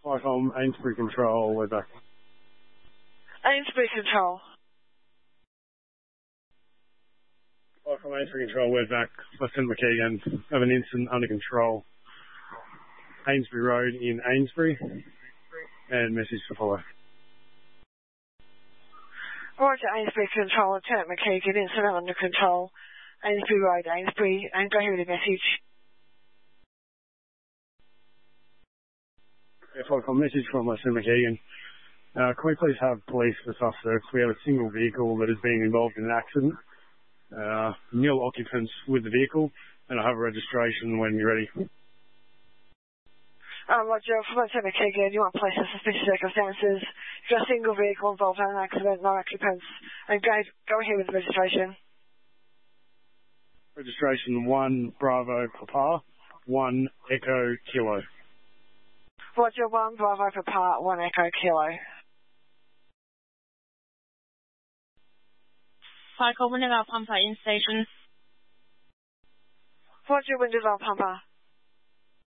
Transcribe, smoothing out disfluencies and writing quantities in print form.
Flycom, Amesbury Control, we're back. Amesbury Control. Flycom, Amesbury Control, we're back. Lieutenant McKeegan, have an incident under control. Amesbury Road in Amesbury, and message to follow. Roger, Amesbury Control, Lieutenant McKeegan, incident under control. Amesbury Road, Amesbury, and go ahead with the message. Flycom, message from Lieutenant McKeegan. Can we please have police for suspects? We have a single vehicle that is being involved in an accident. Nil occupants with the vehicle, and I have a registration when you're ready. Roger, from Lieutenant McKeegan, you want to place in suspicious circumstances. If you're a single vehicle involved in an accident, no occupants, and go ahead with the registration. Registration 1 Bravo Papa, 1 Echo Kilo. Roger, 1 Bravo Papa, 1 Echo Kilo. Flycom, Windows Pumper in station. Roger, Windows Pumper.